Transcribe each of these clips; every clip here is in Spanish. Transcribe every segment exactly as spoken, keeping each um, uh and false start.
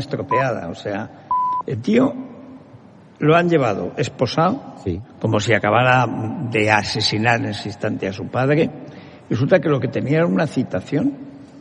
estropeada. O sea, el tío lo han llevado esposado, sí, como si acabara de asesinar en ese instante a su padre. Resulta que lo que tenía era una citación.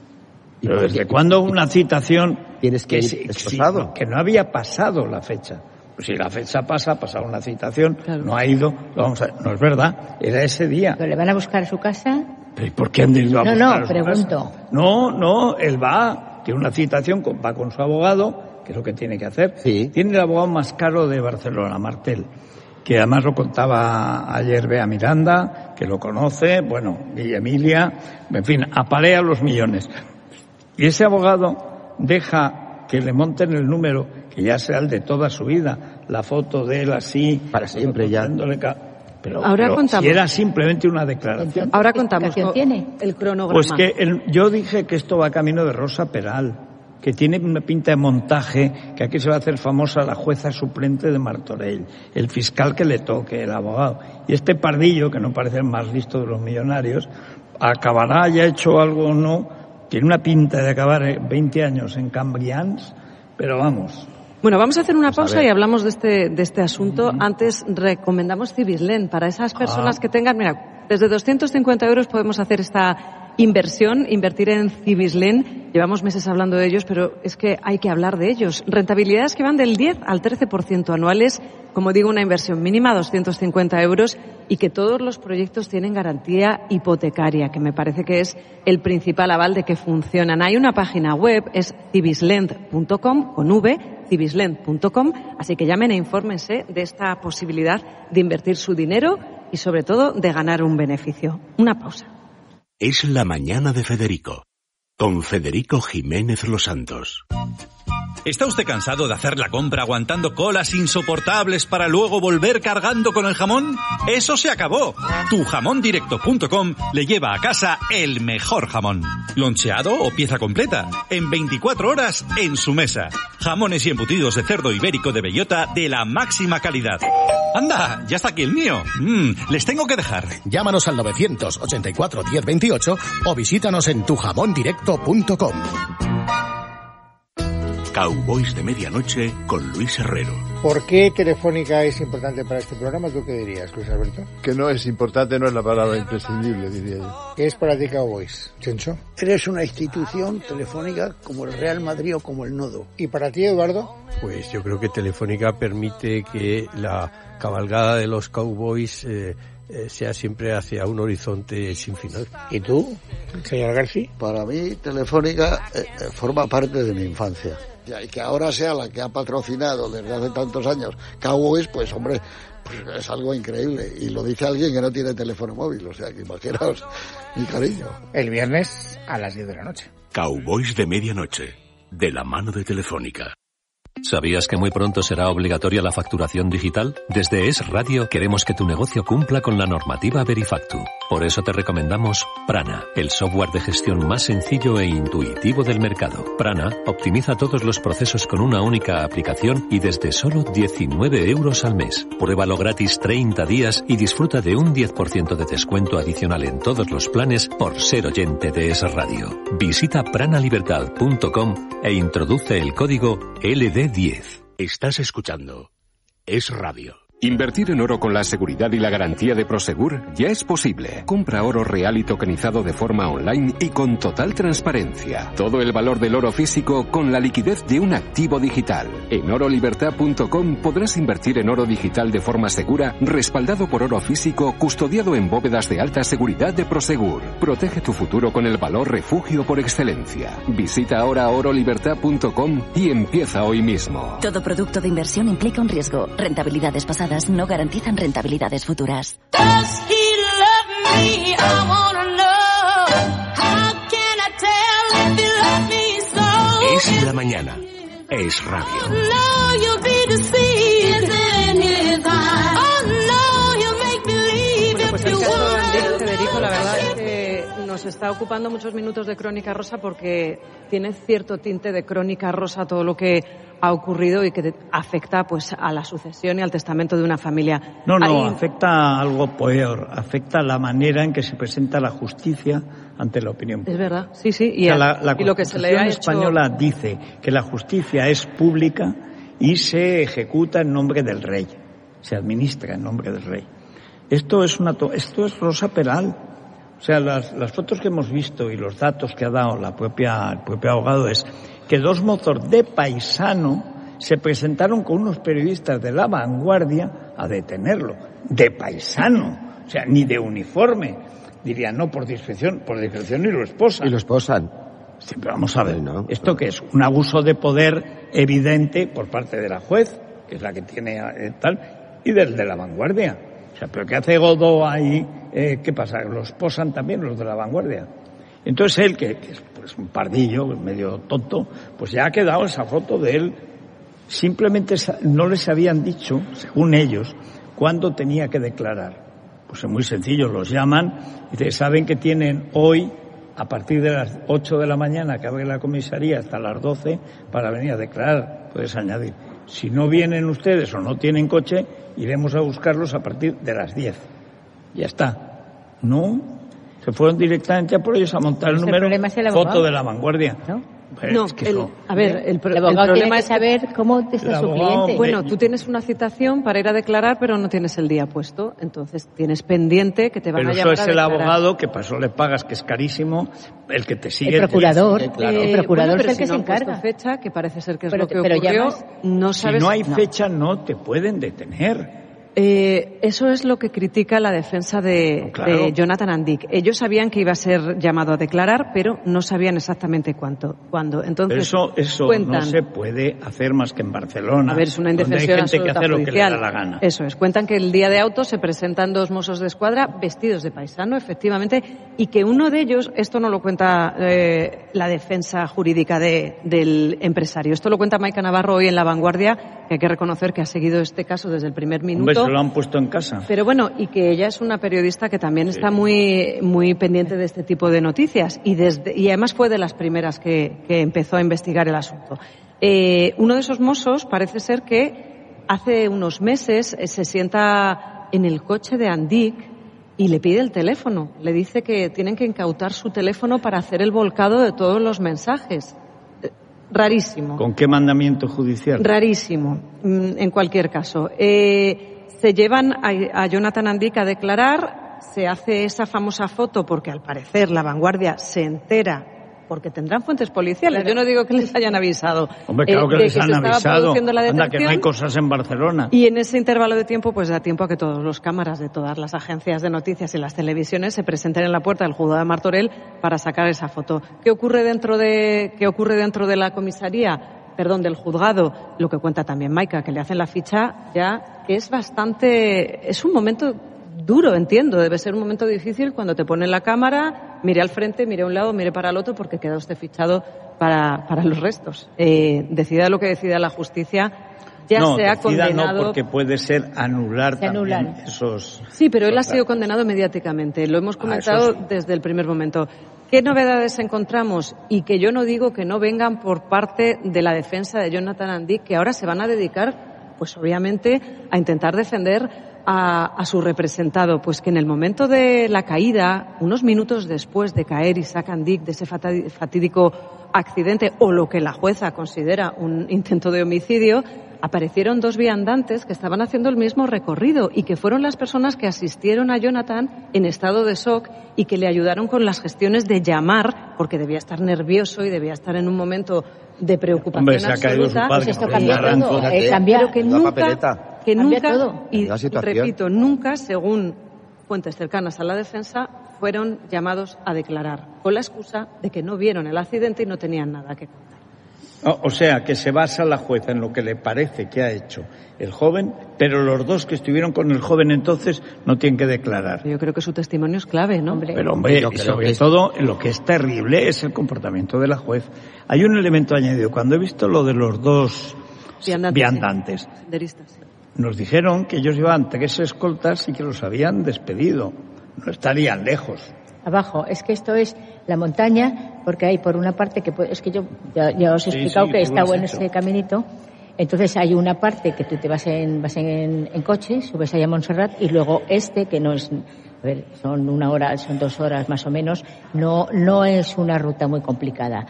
Pero ¿desde cuándo una citación tienes que, que, ir esposado? que no había pasado la fecha? Pues si la fecha pasa, ha pasado una citación, claro, no ha ido, lo vamos a, no es verdad, era ese día. ¿Pero le van a buscar a su casa? ¿Pero por qué han ido a no, buscar no, a su pregunto. casa? No, no, él va, tiene una citación, va con su abogado, que es lo que tiene que hacer. Sí. Tiene el abogado más caro de Barcelona, Martel, que además lo contaba ayer Bea Miranda, que lo conoce, bueno, y Emilia, en fin, apalea los millones. Y ese abogado deja que le monten el número, que ya sea el de toda su vida, la foto de él así, para siempre ya. Pero, ahora pero contamos. Si era simplemente una declaración. Ahora contamos. ¿Qué tiene el cronograma? Pues que el, yo dije que esto va camino de Rosa Peral, que tiene una pinta de montaje, que aquí se va a hacer famosa la jueza suplente de Martorell, el fiscal que le toque, el abogado. Y este pardillo, que no parece el más listo de los millonarios, acabará, ya hecho algo o no. Tiene una pinta de acabar veinte años en Cambrians, pero vamos. Bueno, vamos a hacer una pues pausa y hablamos de este, de este asunto. Uh-huh. Antes recomendamos Civislent para esas personas ah. que tengan, mira, desde doscientos cincuenta euros podemos hacer esta inversión, invertir en Civislent. Llevamos meses hablando de ellos, pero es que hay que hablar de ellos. Rentabilidades que van del diez al trece por ciento anuales. Como digo, una inversión mínima, doscientos cincuenta euros, y que todos los proyectos tienen garantía hipotecaria, que me parece que es el principal aval de que funcionan. Hay una página web, es civislent punto com, con V, civislent punto com, así que llamen e infórmense de esta posibilidad de invertir su dinero y, sobre todo, de ganar un beneficio. Una pausa. Es la mañana de Federico, con Federico Jiménez Los Santos. ¿Está usted cansado de hacer la compra aguantando colas insoportables para luego volver cargando con el jamón? ¡Eso se acabó! tu jamón directo punto com le lleva a casa el mejor jamón. Loncheado o pieza completa, en veinticuatro horas en su mesa. Jamones y embutidos de cerdo ibérico de bellota de la máxima calidad. ¡Anda! ¡Ya está aquí el mío! Mm, les tengo que dejar. Llámanos al novecientos ochenta y cuatro diez veintiocho o visítanos en tu jamón directo punto com. Cowboys de Medianoche con Luis Herrero. ¿Por qué Telefónica es importante para este programa? ¿Tú qué dirías, Luis Alberto? Que no es importante, no es la palabra imprescindible, diría yo. ¿Qué es para ti Cowboys, Chencho? Eres una institución telefónica como el Real Madrid o como el Nodo. ¿Y para ti, Eduardo? Pues yo creo que Telefónica permite que la cabalgada de los Cowboys eh, eh, sea siempre hacia un horizonte sin final. ¿Y tú, señor García? Para mí, Telefónica eh, forma parte de mi infancia. Y que ahora sea la que ha patrocinado desde hace tantos años Cowboys, pues hombre, pues es algo increíble. Y lo dice alguien que no tiene teléfono móvil, o sea que imaginaos mi cariño. El viernes a las diez de la noche. Cowboys de Medianoche, de la mano de Telefónica. ¿Sabías que muy pronto será obligatoria la facturación digital? Desde Es Radio queremos que tu negocio cumpla con la normativa Verifactu. Por eso te recomendamos Prana, el software de gestión más sencillo e intuitivo del mercado. Prana optimiza todos los procesos con una única aplicación y desde solo diecinueve euros al mes. Pruébalo gratis treinta días y disfruta de un diez por ciento de descuento adicional en todos los planes por ser oyente de Es Radio. Visita pranalibertad punto com e introduce el código L D diez. Estás escuchando Es Radio. Invertir en oro con la seguridad y la garantía de Prosegur ya es posible. Compra oro real y tokenizado de forma online y con total transparencia. Todo el valor del oro físico con la liquidez de un activo digital. En oro libertad punto com podrás invertir en oro digital de forma segura, respaldado por oro físico, custodiado en bóvedas de alta seguridad de Prosegur. Protege tu futuro con el valor refugio por excelencia. Visita ahora oro libertad punto com y empieza hoy mismo. Todo producto de inversión implica un riesgo. Rentabilidades pasadas no garantizan rentabilidades futuras. Es la mañana. Es Radio. Bueno, pues el caso de Andrés Federico, la verdad es que nos nos está ocupando muchos minutos de Crónica Rosa porque tiene cierto tinte de Crónica Rosa todo lo que ha ocurrido y que afecta pues a la sucesión y al testamento de una familia. No, no, Ahí... afecta a algo peor, afecta a la manera en que se presenta la justicia ante la opinión pública. Es verdad, sí, sí, y, o sea, a, la, la y lo que se le ha hecho... española dice que la justicia es pública y se ejecuta en nombre del rey, se administra en nombre del rey. Esto es una, esto es Rosa Peral. O sea, las, las fotos que hemos visto y los datos que ha dado la propia, el propio abogado es que dos mozos de Paisano se presentaron con unos periodistas de La Vanguardia a detenerlo. De Paisano, o sea, ni de uniforme. Dirían, no, por discreción, por discreción y lo esposan. Y lo esposan. Sí, pero vamos a ver, ¿no? ¿Esto qué es? Un abuso de poder evidente por parte de la juez, que es la que tiene eh, tal, y del de La Vanguardia. O sea, ¿pero qué hace Godó ahí? Eh, ¿Qué pasa? ¿Los posan también los de La Vanguardia? Entonces él, que, que es pues, un pardillo, medio tonto, pues ya ha quedado esa foto de él. Simplemente no les habían dicho, según ellos, cuándo tenía que declarar. Pues es muy sencillo, los llaman y te saben que tienen hoy, a partir de las ocho de la mañana, que abre la comisaría, hasta las doce, para venir a declarar. Puedes añadir. Si no vienen ustedes o no tienen coche, iremos a buscarlos a partir de las diez. Ya está. No, se fueron directamente a por ellos a montar el número, foto de La Vanguardia. ¿No? Pues no, es que el, eso, a ver, el, pro, el abogado el problema tiene que es saber cómo está su cliente. Bueno, tú tienes una citación para ir a declarar, pero no tienes el día puesto, entonces tienes pendiente que te van pero a llamar a eso es el declarar. abogado que para eso le pagas, que es carísimo, el que te sigue. El procurador, sigue, claro. el procurador bueno, es el que si se no han encarga. puesto fecha, que parece ser que es pero, lo que pero ocurrió, llamas, no sabes. Si no hay no. fecha, no te pueden detener. Eh, eso es lo que critica la defensa de, no, claro. de Jonathan Andick. Ellos sabían que iba a ser llamado a declarar, pero no sabían exactamente cuánto, cuándo. Entonces, pero eso eso cuentan, no se puede hacer más que en Barcelona. A ver, es una indefensión donde hay gente que absoluta hace lo que le judicial. da la gana. Eso es. Cuentan que el día de auto se presentan dos mozos de escuadra vestidos de paisano, efectivamente, y que uno de ellos, esto no lo cuenta eh, la defensa jurídica de, del empresario, esto lo cuenta Maica Navarro hoy en La Vanguardia, que hay que reconocer que ha seguido este caso desde el primer minuto. Hombre, se lo han puesto en casa. Pero bueno, y que ella es una periodista que también sí. está muy muy pendiente de este tipo de noticias y desde y además fue de las primeras que, que empezó a investigar el asunto. Eh, uno de esos mozos parece ser que hace unos meses eh, se sienta en el coche de Andick y le pide el teléfono. Le dice que tienen que incautar su teléfono para hacer el volcado de todos los mensajes. Rarísimo. ¿Con qué mandamiento judicial? Rarísimo, en cualquier caso. Eh, Se llevan a, a Jonathan Andick a declarar, se hace esa famosa foto porque al parecer La Vanguardia se entera, porque tendrán fuentes policiales. Yo no digo que les hayan avisado. Hombre, claro que eh, les que han avisado. La Anda, que no hay cosas en Barcelona. Y en ese intervalo de tiempo, pues da tiempo a que todos los cámaras de todas las agencias de noticias y las televisiones se presenten en la puerta del juzgado de Martorell para sacar esa foto. ¿Qué ocurre dentro de, qué ocurre dentro de la comisaría? Perdón, del juzgado, lo que cuenta también Maica, que le hacen la ficha ya, que es bastante, es un momento duro, entiendo, debe ser un momento difícil cuando te ponen la cámara, mire al frente, mire a un lado, mire para el otro, porque queda usted fichado para, para los restos. Eh, decida lo que decida la justicia, ya no, se ha decida condenado. No, porque puede ser anular se también anulan. esos. Sí, pero él ha esos sido datos. condenado mediáticamente, lo hemos comentado ah, sí. desde el primer momento. ¿Qué novedades encontramos? Y que yo no digo que no vengan por parte de la defensa de Jonathan Andick, que ahora se van a dedicar, pues obviamente, a intentar defender a, a su representado. Pues que en el momento de la caída, unos minutos después de caer Isaac Andick de ese fatídico accidente, o lo que la jueza considera un intento de homicidio, aparecieron dos viandantes que estaban haciendo el mismo recorrido y que fueron las personas que asistieron a Jonathan en estado de shock y que le ayudaron con las gestiones de llamar, porque debía estar nervioso y debía estar en un momento de preocupación Hombre, se ha caído absoluta. su padre, Pues esto que cambia arranco. todo, Fíjate, eh, cambia, Pero que la nunca, papeleta. que Cambia nunca, todo. y La situación. repito, nunca, según fuentes cercanas a la defensa, fueron llamados a declarar, con la excusa de que no vieron el accidente y no tenían nada que contar. O sea, que se basa la jueza en lo que le parece que ha hecho el joven, pero los dos que estuvieron con el joven entonces no tienen que declarar. Yo creo que su testimonio es clave, ¿no? Hombre. Pero, hombre, Yo y creo sobre que es- todo, lo que es terrible es el comportamiento de la juez. Hay un elemento añadido. Cuando he visto lo de los dos Viandantes, viandantes, sí. Senderistas, sí. nos dijeron que ellos llevaban tres escoltas y que los habían despedido. No estarían lejos. abajo. Es que esto es la montaña, porque hay por una parte que... Es que yo ya, ya os he explicado sí, sí, que está bueno ese caminito. Entonces hay una parte que tú te vas en vas en, en coche, subes allá a Montserrat, y luego este, que no es... A ver, son una hora, son dos horas más o menos, no no es una ruta muy complicada.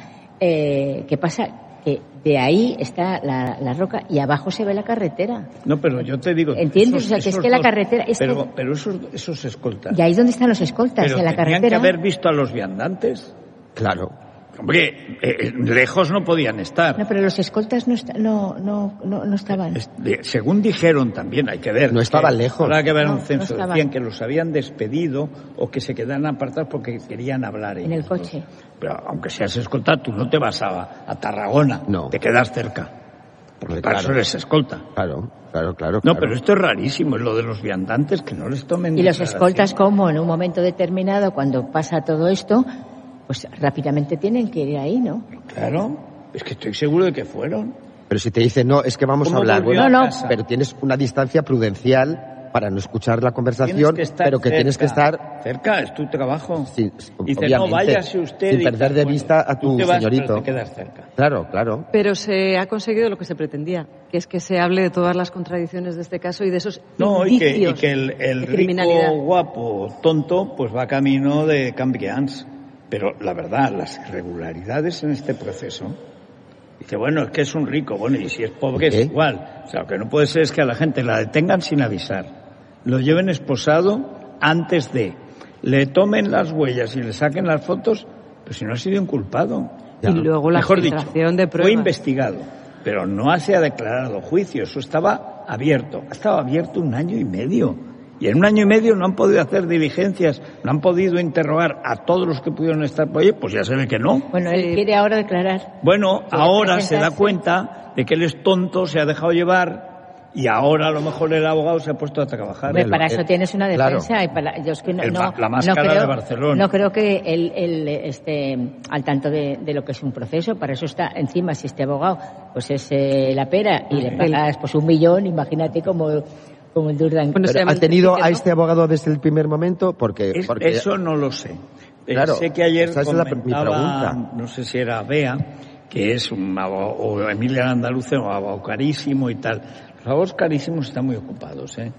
Eh, ¿Qué pasa? Que de ahí está la, la roca y abajo se ve la carretera. No, pero yo te digo... ¿Entiendes? Esos, o sea, que es que dos, la carretera... Es pero que... pero esos, esos escoltas... Y ahí es donde están los escoltas, pero en la carretera. Tenían que haber visto a los viandantes. Claro. Hombre, eh, lejos no podían estar. No, pero los escoltas no, está, no, no, no, no estaban. Según dijeron también, hay que ver. No estaban lejos. Habrá que ver no, un censo. No decían que los habían despedido o que se quedaran apartados porque querían hablar ellos. En el coche. Pero aunque seas escolta, tú no te vas a, a Tarragona. No. Te quedas cerca. Porque para claro. eso eres escolta. Claro, claro, claro. No, claro. pero esto es rarísimo, es lo de los viandantes, que no les tomen... Y los escoltas, como en un momento determinado, cuando pasa todo esto... Pues rápidamente tienen que ir ahí, ¿no? Claro, es que estoy seguro de que fueron. Pero si te dicen, no, es que vamos a hablar, bueno, no, no, pero tienes una distancia prudencial para no escuchar la conversación, que pero que cerca, tienes que estar... Cerca, es tu trabajo. Sí, dice, no, váyase usted... Sin perder de vista a tu tú te vas, señorito. Pero te quedas cerca. Claro, claro. Pero se ha conseguido lo que se pretendía, que es que se hable de todas las contradicciones de este caso y de esos no, indicios y que, y que el, el rico, guapo, tonto, pues va camino de Cambrians. Pero la verdad, las irregularidades en este proceso, dice, bueno, es que es un rico, bueno, y si es pobre es igual. O sea, lo que no puede ser es que a la gente la detengan sin avisar, lo lleven esposado antes de, le tomen las huellas y le saquen las fotos, pero si no ha sido inculpado. Y luego la Mejor filtración dicho, de pruebas. Fue investigado, pero no se ha declarado juicio, eso estaba abierto, ha estado abierto un año y medio. Y en un año y medio no han podido hacer diligencias, no han podido interrogar a todos los que pudieron estar por ahí, pues ya se ve que no. Bueno, él quiere ahora declarar. Bueno, ahora se da cuenta de que él es tonto, se ha dejado llevar, y ahora a lo mejor el abogado se ha puesto a trabajar. Hombre, para eso tienes una defensa. Claro. Y para, yo es que no, el, no, la máscara no creo, de Barcelona. No creo que él, él esté al tanto de, de lo que es un proceso, para eso está encima, si este abogado pues es eh, la pera y le pagas pues un millón, imagínate como... Como el Durdan. Bueno, ¿ha tenido a este abogado desde el primer momento? Porque, es, porque... Eso no lo sé. Claro, sé que ayer esa es la, mi pregunta. No sé si era Bea, que es un abogado, o Emilia Andaluce, un abogado carísimo y tal. Los abogados carísimos están muy ocupados, ¿eh?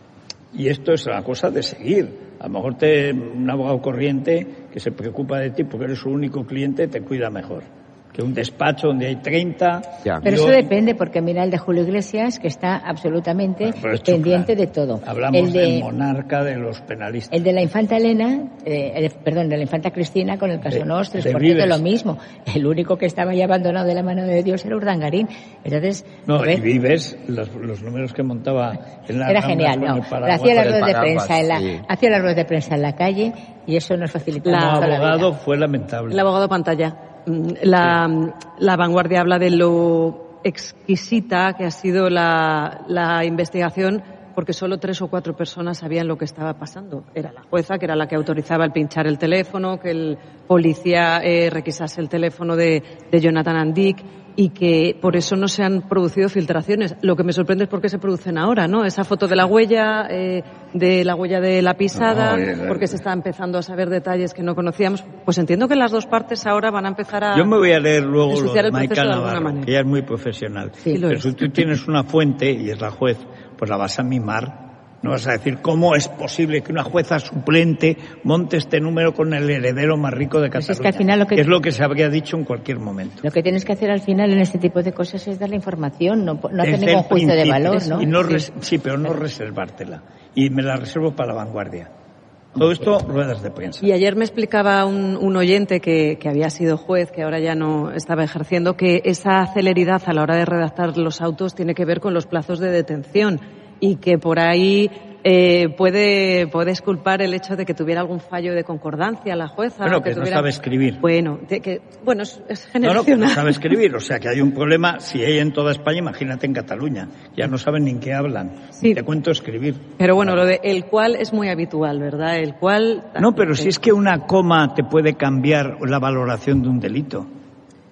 Y esto es una cosa de seguir. A lo mejor te, un abogado corriente que se preocupa de ti porque eres su único cliente te cuida mejor que un despacho donde hay treinta. Ya. Pero eso depende, porque mira el de Julio Iglesias, que está absolutamente bueno, pendiente de todo. Hablamos el de, del monarca de los penalistas. El de la infanta Elena, eh, el, perdón, de la infanta Cristina con el caso Nostres, por cierto, lo mismo. El único que estaba ya abandonado de la mano de Dios era Urdangarín. Entonces, no, y Vives, los, los números que montaba en la era genial, no. Hacía las ruedas de prensa en la, sí. hacía las ruedas de prensa en la calle y eso nos facilitaba. El abogado fue lamentable. El abogado pantalla. La, la Vanguardia habla de lo exquisita que ha sido la, la investigación, porque solo tres o cuatro personas sabían lo que estaba pasando. Era la jueza, que era la que autorizaba el pinchar el teléfono, que el policía eh, requisase el teléfono de, de Jonathan Andic, y que por eso no se han producido filtraciones. Lo que me sorprende es por qué se producen ahora, ¿no? Esa foto de la huella, eh, de la huella de la pisada, no, no, no, porque se está empezando a saber detalles que no conocíamos. Pues entiendo que las dos partes ahora van a empezar a... Yo me voy a leer luego lo de el Maica de Navarro, que ella es muy profesional. Sí, pero si tú tienes una fuente, y es la juez, pues la vas a mimar. No vas a decir, ¿cómo es posible que una jueza suplente monte este número con el heredero más rico de Cataluña? Pues es que al final lo que... que es lo que se habría dicho en cualquier momento. Lo que tienes que hacer al final en este tipo de cosas es dar la información, no, no hacer ningún juicio de valor, ¿no? Y no sí. Res, sí, pero no reservártela. Y me la reservo para la Vanguardia. Todo esto, ruedas de prensa. Y ayer me explicaba un, un oyente que, que había sido juez, que ahora ya no estaba ejerciendo, que esa celeridad a la hora de redactar los autos tiene que ver con los plazos de detención. Y que por ahí eh, puede puedes culpar el hecho de que tuviera algún fallo de concordancia la jueza. Bueno, que, que tuviera... no sabe escribir. Bueno, de, que, bueno es, es generacional. No, no, que no sabe escribir. O sea, que hay un problema. Si hay en toda España, imagínate en Cataluña. Ya no saben ni en qué hablan. Sí. Te cuento escribir. Pero bueno, lo de el cual es muy habitual, ¿verdad? El cual... No, pero si es que una coma te puede cambiar la valoración de un delito.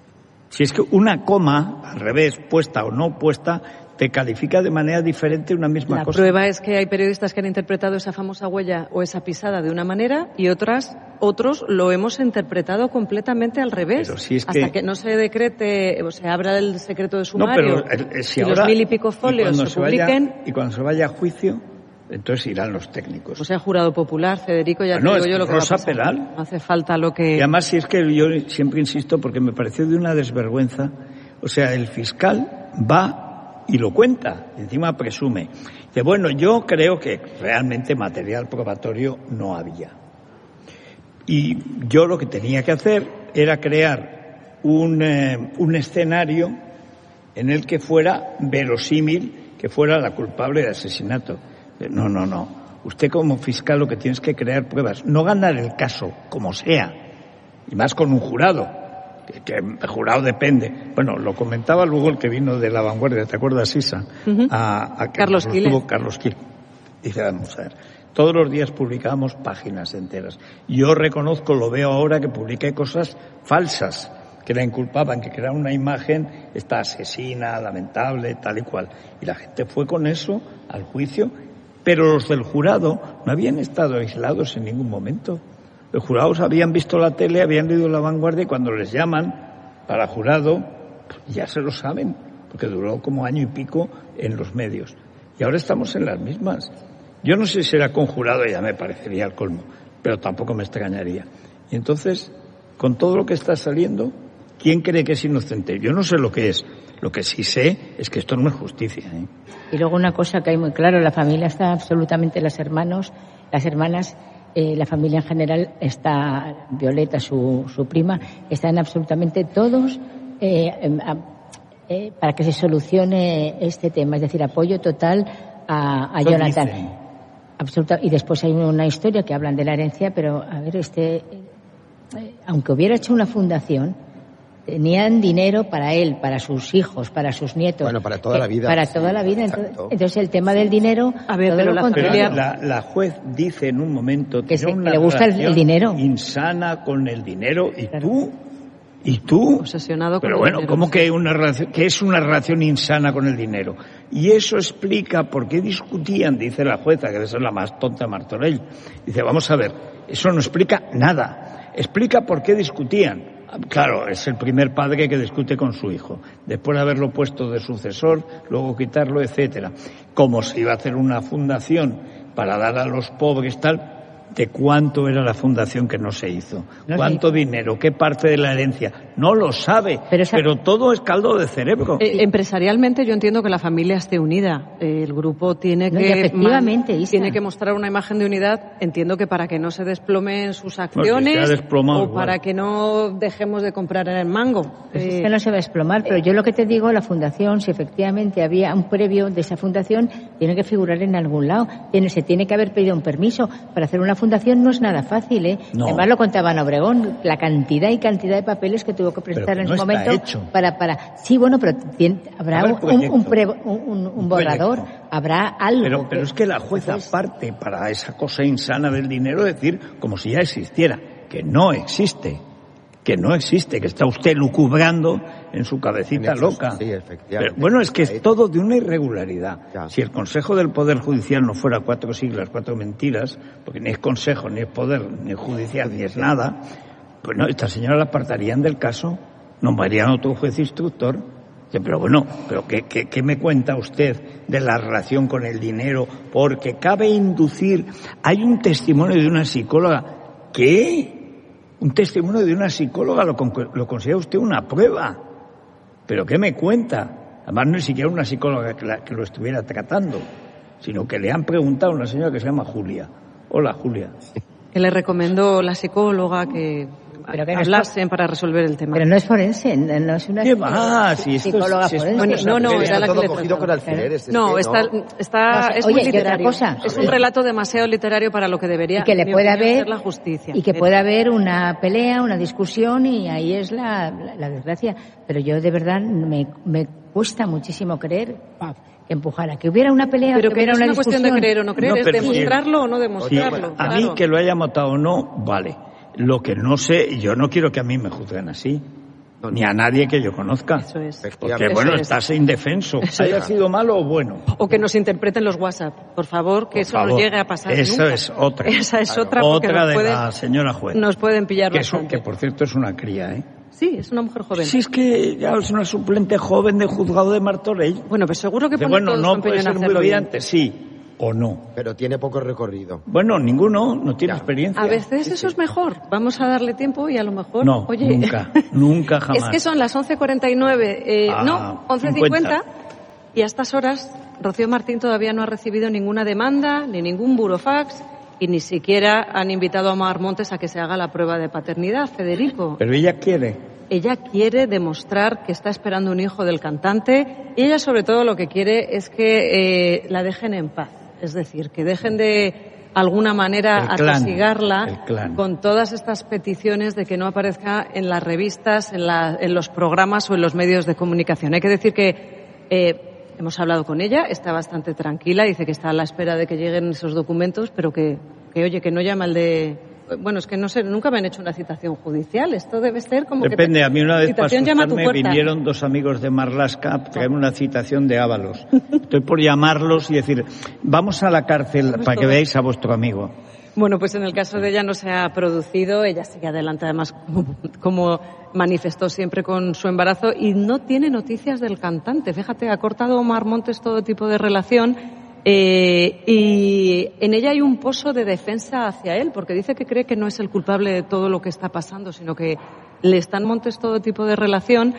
Si es que una coma, al revés, puesta o no puesta, te califica de manera diferente una misma la cosa. La prueba es que hay periodistas que han interpretado esa famosa huella o esa pisada de una manera y otras, otros lo hemos interpretado completamente al revés. Pero si es hasta que... que no se decrete, o se abra el secreto de sumario no, pero, eh, si y ahora, los mil y pico folios se, se publiquen... Vaya, y cuando se vaya a juicio, entonces irán los técnicos. O sea, jurado popular, Federico, ya no, te digo es yo lo que Rosa va a pasar. Peral. No hace falta lo que... Y además, si es que yo siempre insisto, porque me pareció de una desvergüenza, o sea, el fiscal va y lo cuenta, y encima presume. Dice, bueno, yo creo que realmente material probatorio no había. Y yo lo que tenía que hacer era crear un, eh, un escenario en el que fuera verosímil que fuera la culpable de asesinato. No, no, no. Usted como fiscal lo que tiene es que crear pruebas, no ganar el caso como sea, y más con un jurado. Que, que el jurado depende. Bueno, lo comentaba luego el que vino de La Vanguardia, ¿te acuerdas, Isa? Uh-huh. A, a Carlos Quil. Carlos Quil. Dice, vamos a ver, todos los días publicamos páginas enteras. Yo reconozco, lo veo ahora, que publiqué cosas falsas, que la inculpaban, que creaban una imagen, esta asesina, lamentable, tal y cual. Y la gente fue con eso al juicio, pero los del jurado no habían estado aislados en ningún momento. Los jurados habían visto la tele, habían leído La Vanguardia y cuando les llaman para jurado, pues ya se lo saben, porque duró como año y pico en los medios. Y ahora estamos en las mismas. Yo no sé si era con jurado, ya me parecería el colmo, pero tampoco me extrañaría. Y entonces, con todo lo que está saliendo, ¿quién cree que es inocente? Yo no sé lo que es. Lo que sí sé es que esto no es justicia, ¿eh? Y luego una cosa que hay muy claro, la familia está absolutamente, los hermanos, las hermanas... Eh, la familia en general está, Violeta, su, su prima, están absolutamente todos eh, eh, para que se solucione este tema, es decir, apoyo total a, a Jonathan. Absoluta, y después hay una historia que hablan de la herencia, pero a ver, este, eh, aunque hubiera hecho una fundación, tenían dinero para él, para sus hijos, para sus nietos. Bueno, para toda la vida. Para toda la vida. Entonces, entonces el tema del dinero... A ver, pero, la, pero la, la juez dice en un momento que, se, una que le gusta el, el dinero. Insana con el dinero. ¿Y claro. tú? ¿Y tú? Obsesionado con pero el bueno, dinero. ¿cómo que, una relación, que es una relación insana con el dinero? Y eso explica por qué discutían, dice la jueza, que debe ser la más tonta Martorell. Dice, vamos a ver, eso no explica nada. Explica por qué discutían. Claro, es el primer padre que discute con su hijo, después de haberlo puesto de sucesor, luego quitarlo, etcétera. Como se iba a hacer una fundación para dar a los pobres tal, ¿de cuánto era la fundación que no se hizo? No ¿Cuánto sé. dinero? ¿Qué parte de la herencia? No lo sabe, pero, esa... pero todo es caldo de cerebro. Eh, empresarialmente yo entiendo que la familia esté unida. Eh, el grupo tiene no, que efectivamente, man, tiene que mostrar una imagen de unidad. Entiendo que para que no se desplomen sus acciones no, o igual. para que no dejemos de comprar en el mango. Pues eh, es que no se va a desplomar, pero yo lo que te digo, la fundación, si efectivamente había un previo de esa fundación, tiene que figurar en algún lado. Tiene, se tiene que haber pedido un permiso para hacer una fundación. No es nada fácil, ¿eh? No. Además lo contaba en Obregón, la cantidad y cantidad de papeles que tuvo que presentar que en no ese momento hecho. para para sí, bueno, pero tiene, habrá un, un, un, pre, un, un, un borrador, habrá algo. Pero, que, pero es que la jueza pues, parte para esa cosa insana del dinero decir como si ya existiera, que no existe. Que no existe, que está usted lucubrando en su cabecita en loca. Sí, efectivamente. Pero, bueno, es que es todo de una irregularidad. Ya. Si el Consejo del Poder Judicial no fuera cuatro siglas, cuatro mentiras, porque ni es Consejo, ni es Poder, ni es Judicial, ni es nada, pues no, esta señora la apartarían del caso, nombrarían otro juez instructor. Pero bueno, pero ¿qué, qué, ¿qué me cuenta usted de la relación con el dinero? Porque cabe inducir, hay un testimonio de una psicóloga, ¿qué? Un testimonio de una psicóloga lo, lo considera usted una prueba. ¿Pero qué me cuenta? Además, no es siquiera una psicóloga que, la, que lo estuviera tratando, sino que le han preguntado a una señora que se llama Julia. Hola, Julia. Que le recomendó la psicóloga que pero que hablasen no es, para resolver el tema. Pero no es forense, no es una ¿Qué va? Si esto psicóloga es, si forense. Bueno, no, no, era la que le cogido con alfileres. No, es que está, no. está, no, es oye, muy literario. Otra cosa, es un relato demasiado literario para lo que debería y que le puede haber ser la justicia. Y que pero... puede haber una pelea, una discusión y ahí es la, la, la desgracia. Pero yo de verdad me, me cuesta muchísimo creer que empujara, que hubiera una pelea, pero que, que hubiera no es una una discusión. cuestión de creer o no creer, no, es demostrarlo sí, o no demostrarlo. Sí, claro. a mí que lo haya matado o no, vale. Lo que no sé, yo no quiero que a mí me juzguen así. No, ni a nadie que yo conozca. Eso es. Porque, bueno, es. estás indefenso. Eso haya es. sido malo o bueno. O que nos interpreten los WhatsApp, por favor, que por eso favor. no llegue a pasar Eso nunca. es otra. Esa es claro. otra porque otra nos de pueden, la señora juez. Nos pueden pillar que, bastante. Es, que, por cierto, es una cría, ¿eh? Sí, es una mujer joven. Sí, es que ya es una suplente joven de juzgado de Martorell. Bueno, pues seguro que pone bueno, todo no su puede empeño ser en muy brillante, sí. O no. Pero tiene poco recorrido. Bueno, ninguno, no tiene ya. experiencia. A veces sí, eso sí. es mejor. Vamos a darle tiempo y a lo mejor... No, oye, nunca, nunca jamás. Es que son las once cuarenta y nueve, eh, ah, no, once cincuenta, y a estas horas Rocío Martín todavía no ha recibido ninguna demanda, ni ningún burofax, y ni siquiera han invitado a Mar Montes a que se haga la prueba de paternidad, Federico. Pero ella quiere. Ella quiere demostrar que está esperando un hijo del cantante, y ella sobre todo lo que quiere es que eh, la dejen en paz. Es decir, que dejen de alguna manera atosigarla con todas estas peticiones de que no aparezca en las revistas, en, la, en los programas o en los medios de comunicación. Hay que decir que eh, hemos hablado con ella, está bastante tranquila, dice que está a la espera de que lleguen esos documentos, pero que, que oye, que no llama el de... Bueno, es que no sé, nunca me han hecho una citación judicial. Esto debe ser como Depende, que... Depende, a mí una vez para asustarme vinieron dos amigos de Marlaska a traerme una citación de Ábalos. Estoy por llamarlos y decir, vamos a la cárcel para que veáis a vuestro amigo. Bueno, pues en el caso de ella no se ha producido, ella sigue adelante además como, como manifestó siempre con su embarazo y no tiene noticias del cantante. Fíjate, ha cortado Omar Montes todo tipo de relación. Eh, y en ella hay un pozo de defensa hacia él, porque dice que cree que no es el culpable de todo lo que está pasando, sino que le están Montes todo tipo de relación.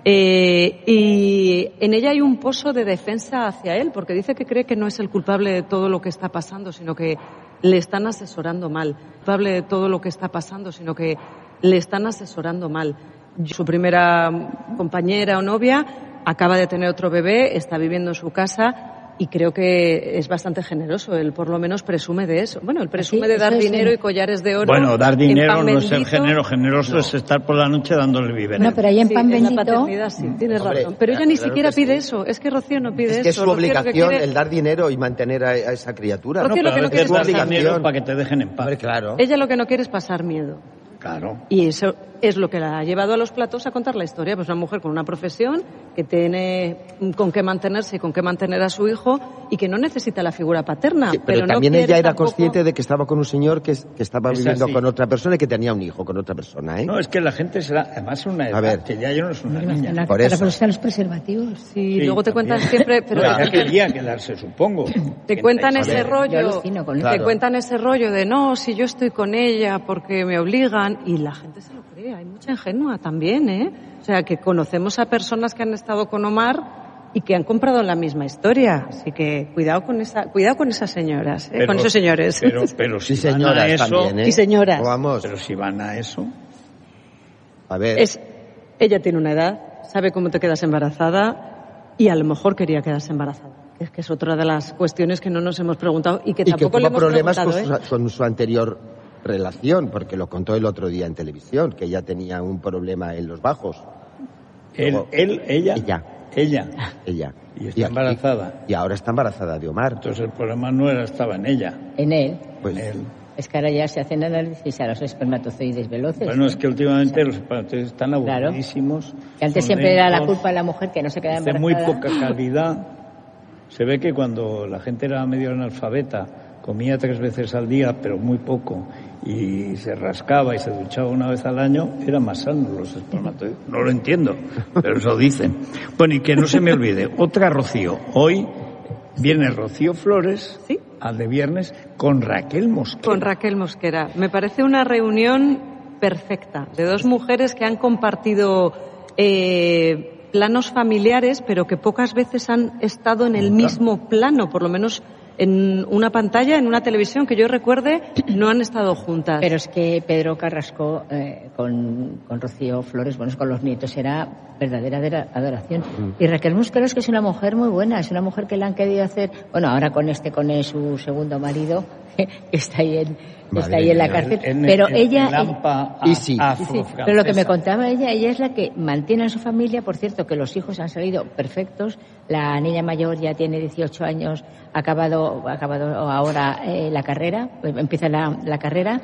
Eh, y en ella hay un pozo de defensa hacia él, porque dice que cree que no es el culpable de todo lo que está pasando, sino que le están asesorando mal. Culpable de todo lo que está pasando, sino que le están asesorando mal. Su primera compañera o novia acaba de tener otro bebé, está viviendo en su casa. Y creo que es bastante generoso, él por lo menos presume de eso. Bueno, él presume sí, de dar dinero sí. y collares de oro. Bueno, dar dinero no es el bendito. género generoso, no. Es estar por la noche dándole biberón. No, pero ahí en sí, pan en bendito... la paternidad sí, tienes Hombre, razón. Pero ella ni claro siquiera sí. pide eso, es que Rocío no pide es que eso. Es su obligación Rocío quiere... el dar dinero y mantener a, a esa criatura. Rocío no, lo que no quiere es dar pasar dinero para que te dejen en paz. Hombre, claro. Ella lo que no quiere es pasar miedo. Claro. Y eso es lo que la ha llevado a los platos a contar la historia. Pues una mujer con una profesión que tiene con qué mantenerse y con qué mantener a su hijo y que no necesita la figura paterna. Sí, pero, pero también no ella era tampoco... consciente de que estaba con un señor que, que estaba es viviendo así. con otra persona y que tenía un hijo con otra persona, ¿eh? No, es que la gente será, además una edad a ver. que ya yo no es una niña. La, Por para eso. usar los preservativos. Sí, sí, luego te también. cuentan siempre... Pero no, ya quería quedarse, supongo. Te cuentan ese Yo rollo, alucino con te eso. cuentan ese rollo de no, si yo estoy con ella porque me obligan y la gente se lo cree, hay mucha ingenua también, ¿eh? O sea, que conocemos a personas que han estado con Omar y que han comprado la misma historia, así que cuidado con esa, cuidado con esas señoras, ¿eh? Pero, con esos señores. Pero, pero si Sí, van señoras a eso, también, ¿eh? Y señoras. Vamos. pero si van a eso, A ver. Es, ella tiene una edad, sabe cómo te quedas embarazada y a lo mejor quería quedarse embarazada. Es que es otra de las cuestiones que no nos hemos preguntado y que y que tampoco tuvo le hemos problemas preguntado, con, ¿eh? su, con su anterior relación, porque lo contó el otro día en televisión, que ella tenía un problema en los bajos. él, Luego- él, ella, Ella. ella, Ella. y está embarazada. Y, y ahora está embarazada de Omar. Entonces el problema no era estaba en ella, En él. Pues, en él. Es que ahora ya se hacen análisis a los espermatozoides veloces. Bueno, es que últimamente los espermatozoides están Claro. aburridísimos. Que antes son siempre era la lentos, culpa de la mujer que no se quedaba es de embarazada. muy poca calidad. Se ve que cuando la gente era medio analfabeta, comía tres veces al día, pero muy poco, y se rascaba y se duchaba una vez al año, eran más sanos los espermatozoides. No lo entiendo, pero eso dicen. Bueno, y que no se me olvide, otra Rocío. Hoy viene Rocío Flores, ¿Sí? al de viernes, con Raquel Mosquera. Con Raquel Mosquera. Me parece una reunión perfecta de dos mujeres que han compartido eh, planos familiares, pero que pocas veces han estado en el mismo plano, por lo menos en una pantalla, en una televisión que yo recuerde, no han estado juntas. Pero es que Pedro Carrasco eh, con, con Rocío Flores, bueno, con los nietos, era verdadera adora- adoración. Mm. Y Raquel Mosquera es que es una mujer muy buena, es una mujer que le han querido hacer, bueno, ahora con este, con el- su segundo marido, que está ahí en, Madre está ahí en la mía. cárcel. En- pero en- ella... en Lampa, Y sí. a- Sí, sí. afrofrancesa. Pero lo que me contaba ella, ella es la que mantiene a su familia, por cierto, que los hijos han salido perfectos. La niña mayor ya tiene dieciocho años, ha acabado, ha acabado ahora eh, la carrera, empieza la, la carrera,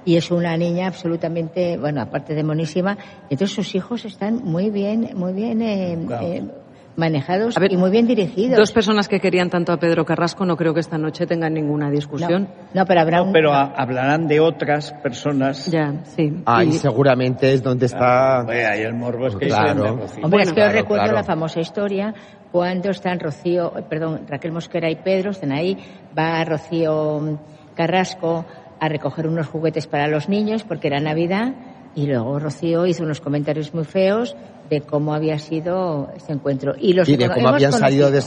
y es una niña absolutamente, bueno, aparte de monísima, entonces sus hijos están muy bien, muy bien eh, claro. eh, manejados ver, y muy bien dirigidos. Dos personas que querían tanto a Pedro Carrasco no creo que esta noche tengan ninguna discusión. No, no pero habrá no, un... pero a, hablarán de otras personas. Ya, sí. Ahí y... seguramente es donde está... Ahí ah, el morbo es que claro. es Hombre, bueno, es que claro, os recuerdo claro. la famosa historia cuando están Rocío, perdón, Raquel Mosquera y Pedro, están ahí, va Rocío Carrasco a recoger unos juguetes para los niños porque era Navidad y luego Rocío hizo unos comentarios muy feos de cómo había sido este encuentro. Y, los y de cómo habían salido de